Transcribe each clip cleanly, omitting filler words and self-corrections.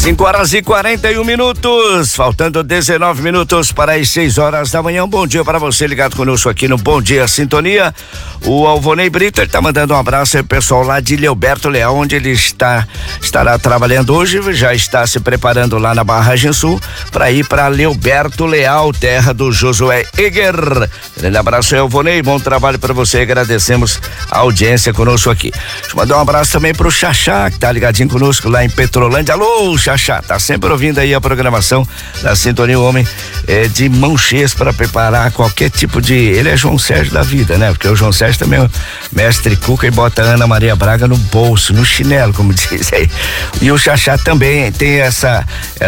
5h41, faltando 19 minutos para as 6 horas da manhã. Um bom dia para você ligado conosco aqui no Bom Dia Sintonia. O Alvonei Brito tá mandando um abraço aí, pessoal lá de Leoberto Leal, onde ele estará trabalhando hoje, já está se preparando lá na Barragem Sul para ir para Leoberto Leal, terra do Josué Eger. Grande abraço aí, Alvonei, bom trabalho para você, agradecemos a audiência conosco aqui. Deixa eu mandar um abraço também pro Xaxá, que tá ligadinho conosco lá em Petrolândia. Alô, Xaxá, tá sempre ouvindo aí a programação da Sintonia. O homem de mão cheias para preparar qualquer tipo de... Ele é João Sérgio da vida, né? Porque o João Sérgio também é mestre cuca e bota a Ana Maria Braga no bolso, no chinelo, como diz aí. E o Xaxá também tem essa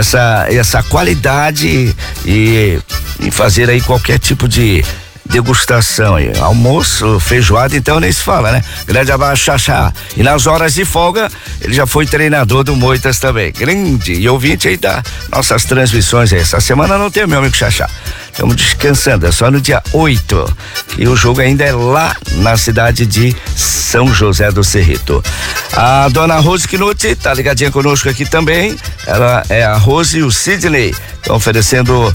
qualidade em fazer aí qualquer tipo de degustação aí, almoço, feijoada, então nem se fala, né? Grande abraço, Xaxá. E nas horas de folga, ele já foi treinador do Moitas também, grande e ouvinte aí das nossas transmissões aí. Essa semana não tem, meu amigo Xaxá, estamos descansando, é só no dia 8, e o jogo ainda é lá na cidade de São José do Cerrito. A dona Rose Knutti tá ligadinha conosco aqui também, ela é a Rose e o Sidney, estão oferecendo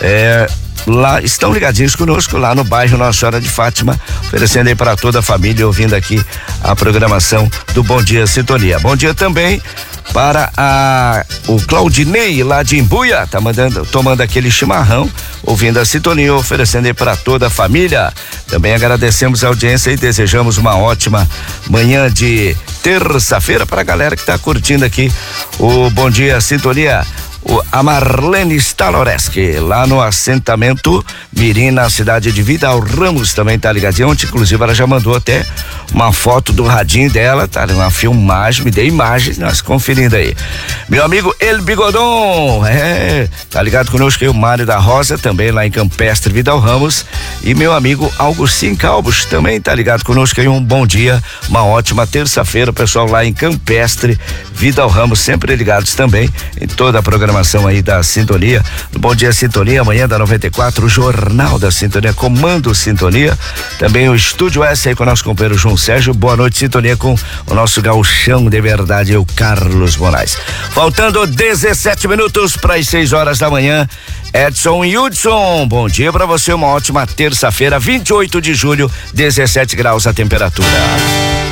lá, estão ligadinhos conosco lá no bairro Nossa Senhora de Fátima, oferecendo aí para toda a família, ouvindo aqui a programação do Bom Dia Sintonia. Bom dia também para o Claudinei lá de Imbuia, tá tomando aquele chimarrão, ouvindo a Sintonia, oferecendo aí para toda a família. Também agradecemos a audiência e desejamos uma ótima manhã de terça-feira para a galera que tá curtindo aqui o Bom Dia Sintonia. A Marlene Staloreski, lá no assentamento Mirim, na cidade de Vidal Ramos, também tá ligadinha. Ontem, inclusive, ela já mandou até uma foto do radinho dela, tá? Uma filmagem, me dê imagens, nós conferindo aí. Meu amigo El Bigodon, tá ligado conosco aí o Mário da Rosa, também lá em Campestre, Vidal Ramos. E meu amigo Augustinho Calbos, também tá ligado conosco aí. Um bom dia, uma ótima terça-feira, pessoal lá em Campestre, Vidal Ramos, sempre ligados também em toda a programação aí da Sintonia, do Bom Dia Sintonia, amanhã da 94, o Jornal da Sintonia, Comando Sintonia, também o Estúdio S aí com o nosso companheiro João Sérgio. Boa noite, Sintonia, com o nosso gauchão de verdade, o Carlos Moraes. Faltando 17 minutos para as 6 horas da manhã, Edson e Hudson, bom dia para você, uma ótima terça-feira, 28 de julho, 17 graus a temperatura.